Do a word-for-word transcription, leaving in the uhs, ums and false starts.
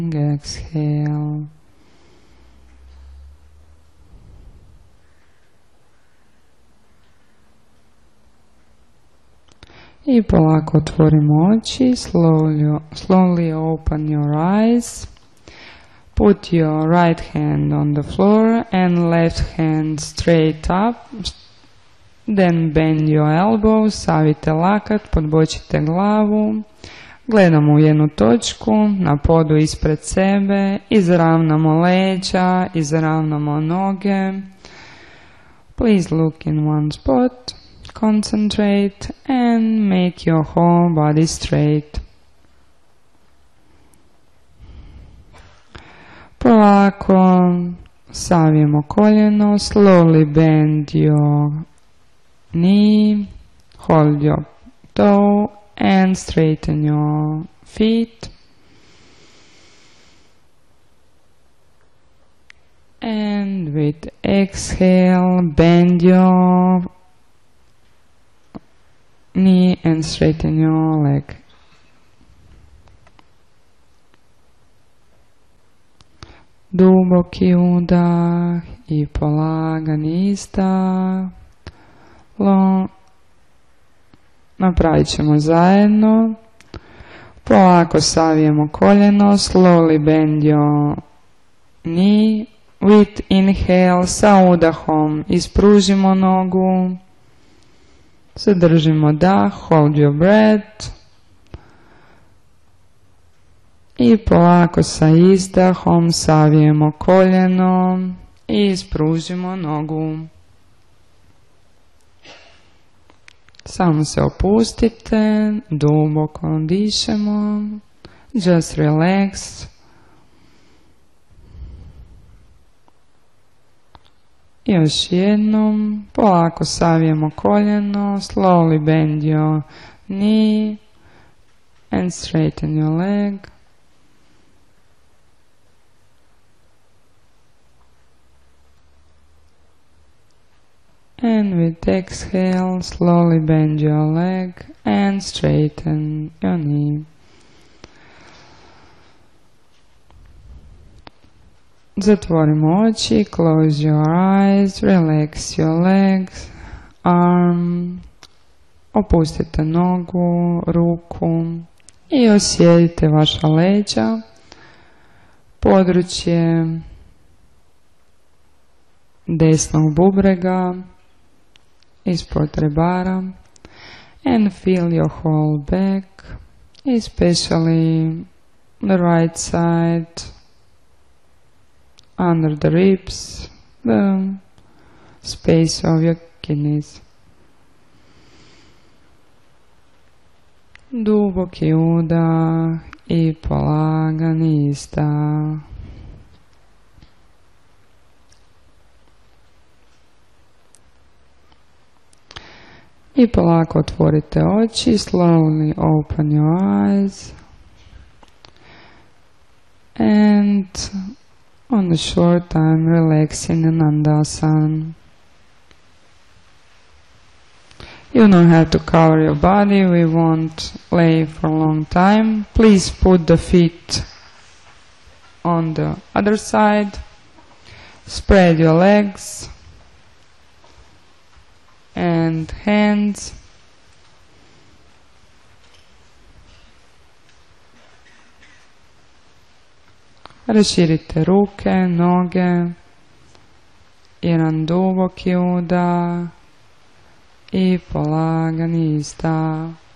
Exhale. I polako otvorimo oči, slowly, slowly open your eyes. Put your right hand on the floor and left hand straight up. Then bend your elbows, savite lakat, podbočite glavu. Gledamo u jednu točku, na podu ispred sebe, izravnamo leđa, izravnamo noge. Please look in one spot, concentrate and make your whole body straight. Polako savijemo koljeno, slowly bend your knee, hold your toe and straighten your feet. And with exhale, bend your knee and straighten your leg. Duboki udah i polagani izdah. Long. Napravit ćemo zajedno. Polako savijemo koljeno, slowly bend your knee. With inhale, sa udahom ispružimo nogu. Zadržimo dah, hold your breath. I polako sa izdahom savijemo koljeno i ispružimo nogu. Samo se opustite, duboko dišemo, just relax. I još jednom, polako savijemo koljeno, slowly bend your knee and straighten your leg. And with exhale, slowly bend your leg and straighten your knee. Zatvorimo oči, close your eyes, relax your legs, arm, opustite nogu, ruku i osjetite vaša leđa, područje desnog bubrega, ispod rebara, and feel your whole back, especially the right side, under the ribs, the space of your kidneys. Duboki udah i polagani izdah. I polako otvorite oči, slowly open your eyes. And on a short time relaxing in Anandasana. You don't have to cover your body, we won't lay for a long time. Please put the feet on the other side. Spread your legs and hands. Raširite ruke, noge, jedan duboki udah i polagani izdah.